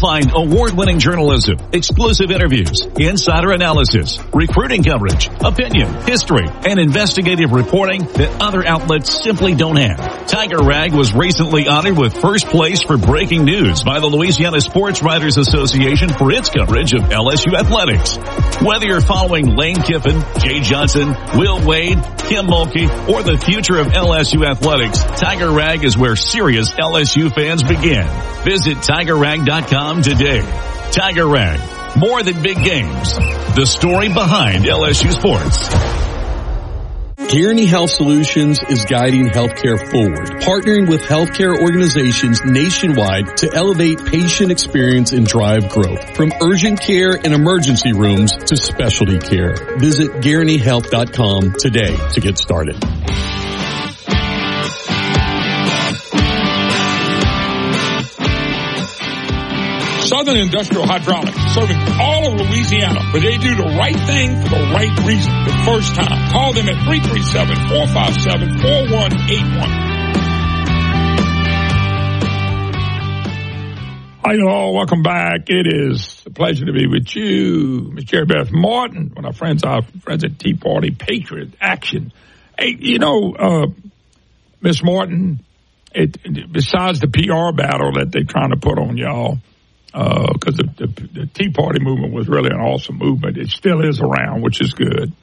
Find award-winning journalism, exclusive interviews, insider analysis, recruiting coverage, opinion, history, and investigative reporting that other outlets simply don't have. Tiger Rag was recently honored with first place for breaking news by the Louisiana Sports Writers Association for its coverage of LSU athletics. Whether you're following Lane Kiffin, Jay Johnson, Will Wade, Kim Mulkey, or the future of LSU athletics, Tiger Rag is where serious LSU fans begin. Visit TigerRag.com today. Tiger Rag, more than big games. The story behind LSU sports. Guaranty Health Solutions is guiding healthcare forward, partnering with healthcare organizations nationwide to elevate patient experience and drive growth. From urgent care and emergency rooms to specialty care. Visit GuarantyHealth.com today to get started. Southern Industrial Hydraulics, serving all of Louisiana, where they do the right thing for the right reason the first time. Call them at 337-457-4181. Hi, y'all. Welcome back. It is a pleasure to be with you. Ms. Jerry Beth Martin, one of our friends at Tea Party Patriot Action. Hey, Ms. Martin, besides the PR battle that they're trying to put on y'all, because the Tea Party movement was really an awesome movement. It still is around, which is good.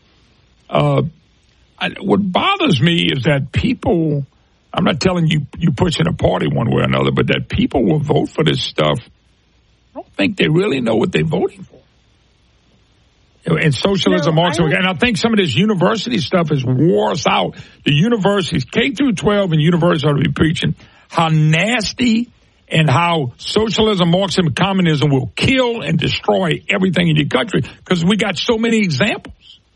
What bothers me is that people, I'm not telling you pushing a party one way or another, but that people will vote for this stuff. I don't think they really know what they're voting for. And socialism also, and I think some of this university stuff has wore us out. The universities, K through 12 and universities ought to be preaching how nasty and how socialism, Marxism, communism will kill and destroy everything in your country because we got so many examples.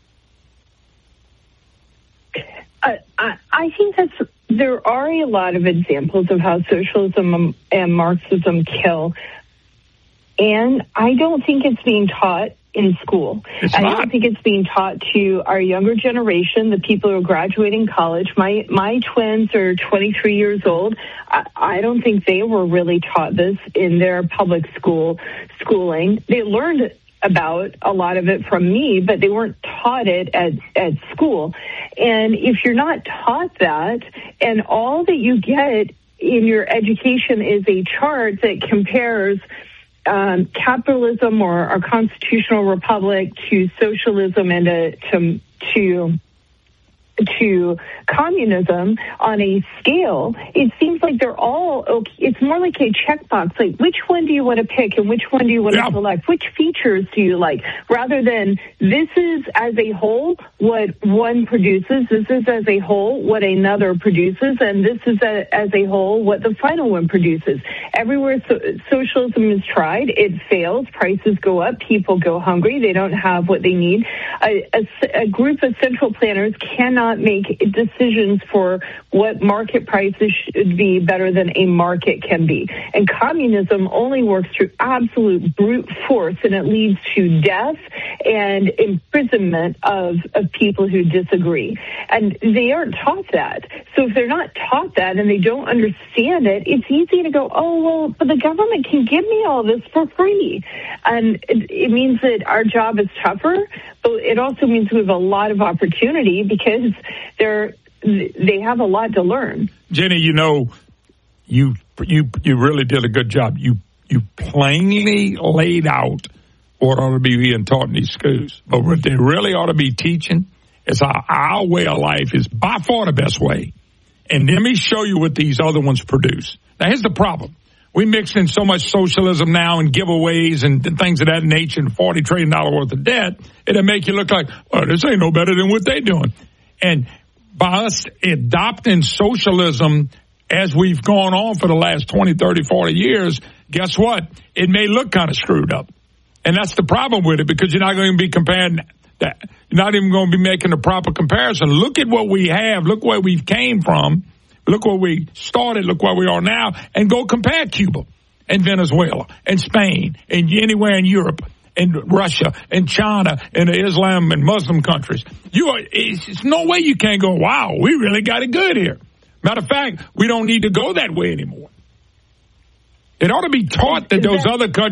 I think there are a lot of examples of how socialism and Marxism kill, and I don't think it's being taught in school. I don't think it's being taught to our younger generation, the people who are graduating college. My twins are 23 years old. I don't think they were really taught this in their public schooling. They learned about a lot of it from me, but they weren't taught it at school. And if you're not taught that, and all that you get in your education is a chart that compares capitalism or our constitutional republic to socialism and to communism on a scale, it seems like they're all okay. It's more like a checkbox, like which one do you want to pick and which one do you want to select? Which features do you like? Rather than this is as a whole what one produces, this is as a whole what another produces, and this is as a whole what the final one produces. Everywhere socialism is tried, it fails. Prices go up, people go hungry, they don't have what they need. A group of central planners cannot make decisions for what market prices should be better than a market can be. And communism only works through absolute brute force, and it leads to death and imprisonment of people who disagree. And they aren't taught that. So if they're not taught that and they don't understand it, it's easy to go, oh, well, but the government can give me all this for free. And it means that our job is tougher, but it also means we have a lot of opportunity because they have a lot to learn. Jenny, you really did a good job. You plainly laid out what ought to be being taught in these schools. But what they really ought to be teaching is our way of life is by far the best way. And let me show you what these other ones produce. Now, here's the problem. We mix in so much socialism now and giveaways and things of that nature and $40 trillion worth of debt, it'll make you look like, oh, this ain't no better than what they're doing. And by us adopting socialism as we've gone on for the last 20, 30, 40 years, guess what? It may look kind of screwed up. And that's the problem with it, because you're not going to be comparing that. You're not even going to be making the proper comparison. Look at what we have. Look where we came from. Look where we started. Look where we are now. And go compare Cuba and Venezuela and Spain and anywhere in Europe and Russia and China and the Islam and Muslim countries. It's no way you can't go, wow, we really got it good here. Matter of fact, we don't need to go that way anymore. It ought to be taught that those other countries